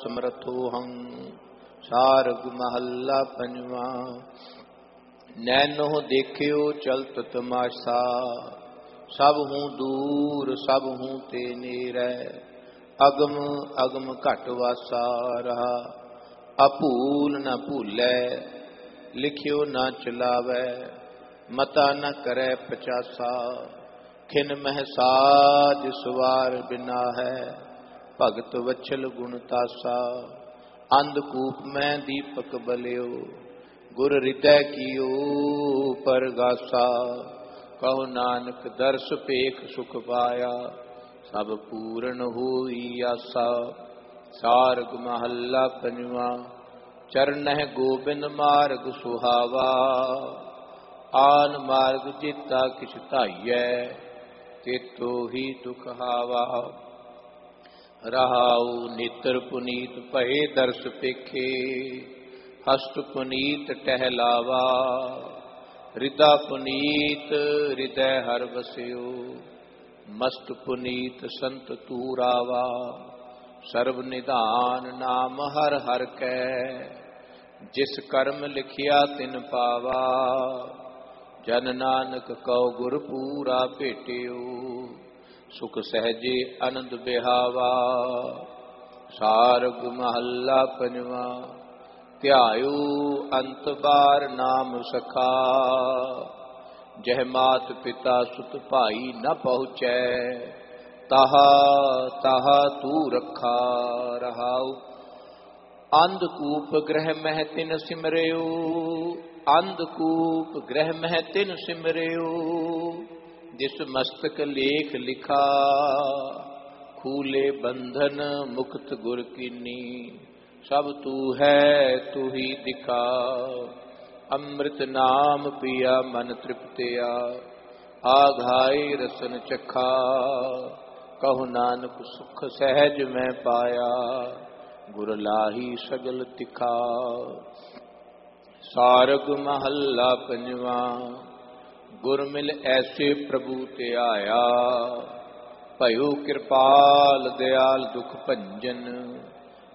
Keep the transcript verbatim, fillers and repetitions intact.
ਸਮਰਥੋਹੰ। ਸਾਰਗ ਮਹੱਲਾ ਪੰਜਵਾ। ਨੈਨੋ ਦੇਖਿਓ ਚਲਤ ਤਮਾਸ਼ਾ, ਸਭ ਹੂੰ ਦੂਰ ਸਭ ਹੂੰ ਤੇ ਨੇਰੈ। ਅਗਮ ਅਗਮ ਘਟ ਵਾਸਾ ਰਹਾ, ਅਭੂਲ ਨ ਭੂਲੈ ਲਿਖਿਓ ਨਾ ਚਲਾਵੈ। ਮਤਾ ਨ ਕਰੈ ਪਚਾਸਾ, ਖਿਨ ਮਹਿ ਸਾਜ ਸਵਾਰ ਬਿਨਾ ਹੈ। ਭਗਤ ਵਛਲ ਗੁਣ ਤਾਸਾ, ਅੰਧਕੂਪ ਮੈਂ ਦੀਪਕ ਬਲਿਓ। ਗੁਰ ਹਿਰਦੈ ਕੀਓ ਪਰਗਾਸਾ, ਕਹੋ ਨਾਨਕ ਦਰਸ ਭੇਖ ਸੁਖ ਪਾਇਆ। ਸਭ ਪੂਰਨ ਹੋਈ ਆਸਾ। ਸਾਰਗ ਮਹੱਲਾ ਪੰਜਵਾ। ਚਰਨਹਿ ਗੋਬਿੰਦ ਮਾਰਗ ਸੁਹਾਵਾ, ਆਨ ਮਾਰਗ ਜੀਤਾ ਕਿਛ ਧਾਈਐ। ਤੇਤੋ ਹੀ ਦੁਖ ਹਾਵਾ। ਰਹਾਉ ਨੇਤਰ ਪੁਨੀਤ ਭਏ ਦਰਸ ਪੇਖੇ, ਹਸਤ ਪੁਨੀਤ ਟਹਿਲਾਵਾ। ਹਿਰਦਾ ਪੁਨੀਤ ਹਿਰਦੈ ਹਰਿ ਵਸਿਓ, ਮਸਤ ਪੁਨੀਤ ਸੰਤ ਤੂਰਾਵਾ। ਸਰਬ ਨਿਧਾਨ ਨਾਮ ਹਰਿ ਹਰਿ ਕੈ, ਜਿਸ ਕਰਮ ਲਿਖਿਆ ਤਿਨ ਪਾਵਾ। ਜਨ ਨਾਨਕ ਕਉ ਗੁਰ ਪੂਰਾ ਭੇਟਿਓ, ਸੁਖ ਸਹਿਜੇ ਆਨੰਦ ਬਿਹਾਵਾ। ਸਾਰਗ ਮਹੱਲਾ ਪੰਜਵਾ। ਧਿਆਇਓ ਅੰਤ ਬਾਰ ਨਾਮ ਸਖਾ, ਜਹ ਮਾਤ ਪਿਤਾ ਸੁਤ ਭਾਈ ਨ ਪਹੁੰਚੈ। ਤਾਹਾ ਤਾਹਾ ਤੂੰ ਰੱਖਾ ਰਹਾਉ। ਅੰਧਕੂਪ ਗ੍ਰਹਿ ਮਹਿ ਤਿਨ ਸਿਮਰਿਓ, ਅੰਧਕੂਪ ਗ੍ਰਹਿ ਮਹਿ ਤਿਨ ਸਿਮਰਿਓ। ਜਿਸ ਮਸਤਕ ਲੇਖ ਲਿਖਾ, ਖੂਲੇ ਬੰਧਨ ਮੁਕਤ ਗੁਰ ਕੀਨੀ। ਸਭ ਤੂੰ ਹੈ ਤੂੰ ਹੀ ਦਿਖਾ, ਅੰਮ੍ਰਿਤ ਨਾਮ ਪੀਆ ਮਨ ਤ੍ਰਿਪਤਿਆ। ਆਘਾਈ ਰਸਨ ਚਖਾ, ਕਹੋ ਨਾਨਕ ਸੁਖ ਸਹਿਜ ਮੈਂ ਪਾਇਆ। ਗੁਰ ਲਾਹੀ ਸਗਲ ਤਿਖਾ। ਸਾਰਗ ਮਹੱਲਾ ਪੰਜਵਾ। ਗੁਰ ਮਿਲ ਐਸੇ ਪ੍ਰਭੂ ਧਿਆਇਆ, ਭਇਓ ਕਿਰਪਾਲ ਦਿਆਲ ਦੁਖ ਭੰਜਨ।